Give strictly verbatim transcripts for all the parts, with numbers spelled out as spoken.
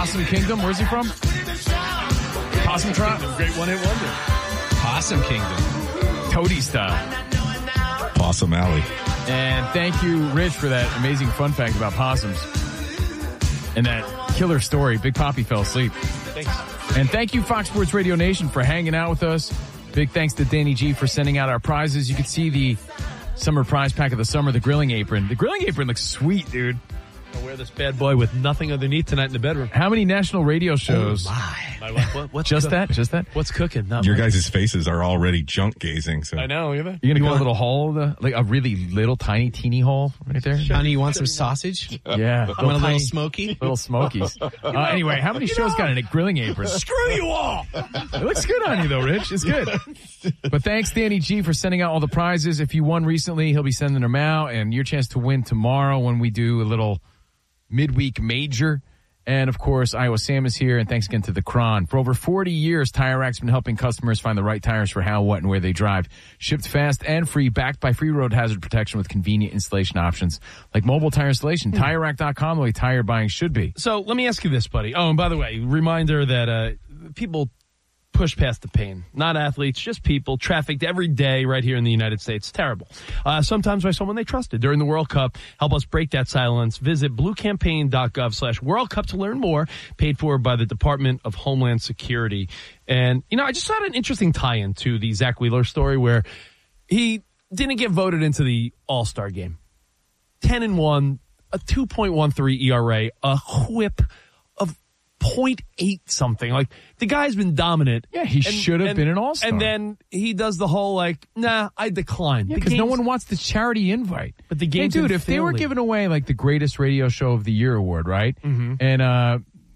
Possum Kingdom. Where's he from? Possum Trot. Great one hit wonder. Possum Kingdom. Toady style. Possum Alley. And thank you, Rich, for that amazing fun fact about possums. And that killer story. Big Papi fell asleep. Thanks. And thank you, Fox Sports Radio Nation, for hanging out with us. Big thanks to Danny G for sending out our prizes. You can see the summer prize pack of the summer, the grilling apron. The grilling apron looks sweet, dude. I'll wear this bad boy with nothing underneath tonight in the bedroom. How many national radio shows? Oh, my. What, what's just cook- that? Just that? What's cooking? Not Your much. guys' faces are already junk gazing. So I know. Look at that. You're going to cut a little hole, the, like a really little, tiny, teeny hole right there? Honey, you want some sausage? Yeah. I want a little tiny- smoky. Little smokies. Uh, anyway, how many shows got in a grilling apron? Screw you all. It looks good on you, though, Rich. It's good. But thanks, Danny G, for sending out all the prizes. If you won recently, he'll be sending them out, and your chance to win tomorrow when we do a little midweek major. And, of course, Iowa Sam is here, and thanks again to the Cron. For over forty years, Tire Rack's been helping customers find the right tires for how, what, and where they drive. Shipped fast and free, backed by free road hazard protection with convenient installation options like mobile tire installation. Mm. Tire Rack dot com, the way tire buying should be. So let me ask you this, buddy. Oh, and by the way, reminder that uh, people push past the pain. Not athletes, just people trafficked every day right here in the United States. Terrible. Uh, sometimes by someone they trusted. During the World Cup, help us break that silence. Visit bluecampaign.gov slash World Cup to learn more. Paid for by the Department of Homeland Security. And, you know, I just had an interesting tie-in to the Zach Wheeler story where he didn't get voted into the All-Star game. ten and one, a two point one three E R A, a whip of point eight something. Like, the guy's been dominant. Yeah, he should have been an all-star. And then he does the whole, like, nah, I decline. Yeah, because no one wants the charity invite. But the Hey, game's dude, in if they were Philly. giving away, like, the greatest radio show of the year award, right? Mm-hmm. And uh,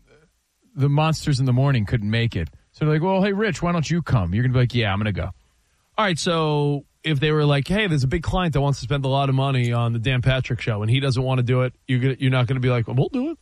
the Monsters in the Morning couldn't make it. So they're like, well, hey, Rich, why don't you come? You're going to be like, yeah, I'm going to go. All right, so if they were like, hey, there's a big client that wants to spend a lot of money on the Dan Patrick Show, and he doesn't want to do it, you're gonna, you're not going to be like, well, we'll do it.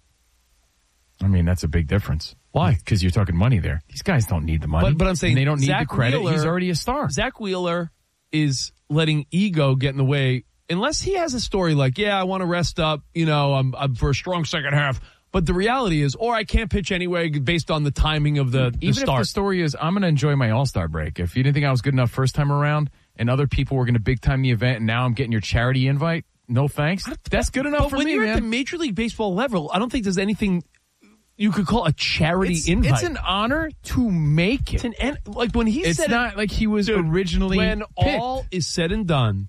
I mean, that's a big difference. Why? Because you're talking money there. These guys don't need the money. But, but I'm saying and they don't need Zach the credit. Wheeler, He's already a star. Zach Wheeler is letting ego get in the way, unless he has a story like, yeah, I want to rest up, you know, I'm, I'm for a strong second half. But the reality is, or I can't pitch anyway based on the timing of the, the Even start. if the story is, I'm going to enjoy my All-Star break. If you didn't think I was good enough first time around and other people were going to big-time the event and now I'm getting your charity invite, no thanks. That's good enough but for when me, you're man. at the Major League Baseball level, I don't think there's anything you could call a charity it's, invite. it's an honor to make it. It's an en- like when he It's said not it, like he was dude, originally when picked. all is said and done,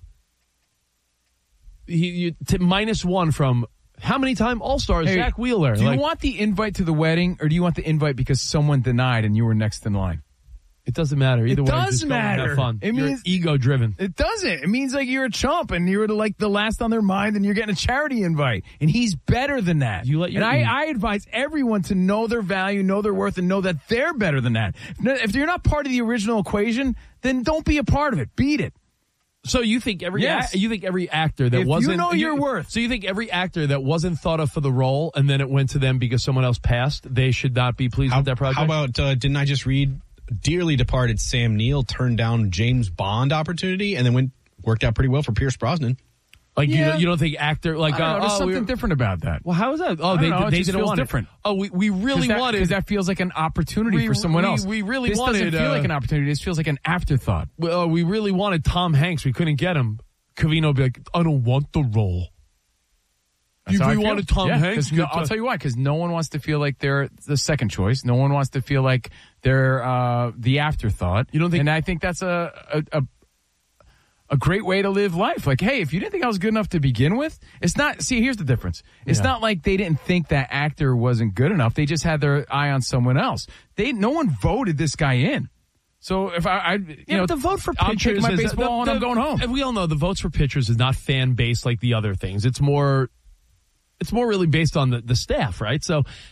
he you, to minus one from how many time All-Stars, Hey, Zach Wheeler. Do you like, want the invite to the wedding or do you want the invite because someone denied and you were next in line? it doesn't matter. Either way, does just go and matter. have fun. It You're means- ego-driven. It doesn't. It means like you're a chump and you're like the last on their mind and you're getting a charity invite. And he's better than that. You let your and I, ego- I advise everyone to know their value, know their worth, and know that they're better than that. If you're not part of the original equation, then don't be a part of it. Beat it. So you think every Yes. a- you think every actor that If you wasn't know your worth. So you think every actor that wasn't thought of for the role and then it went to them because someone else passed, they should not be pleased How, with that project? how about, uh, didn't I just read dearly departed Sam Neill turned down James Bond opportunity and then went worked out pretty well for Pierce Brosnan? like you Yeah. don't, you don't think actor like I don't know, uh, there's oh, something we were- different about that. Well, how is that? Oh, I they don't know, it they just didn't feels want different. it. Oh, we we really that, wanted because that feels like an opportunity We- for someone we- else. we really this wanted, doesn't feel uh, like an opportunity. This feels like an afterthought. well, we really wanted Tom Hanks. We couldn't get him. Cavino would be like, I don't want the role. That's If how I we feel. wanted Tom Yeah, Hanks, 'cause no, good I'll to- tell you why. Because no one wants to feel like they're the second choice. No one wants to feel like they're uh, the afterthought. You don't think- And I think that's a, a a a great way to live life. Like, hey, if you didn't think I was good enough to begin with, it's not. See, here's the difference. It's Yeah. not like they didn't think that actor wasn't good enough. They just had their eye on someone else. They no one voted this guy in. So if I, I you Yeah, know, but the vote for I'm pitchers taking my is- baseball the- and I'm the- going home. And we all know the votes for pitchers is not fan based like the other things. It's more, it's more really based on the, the staff, right? So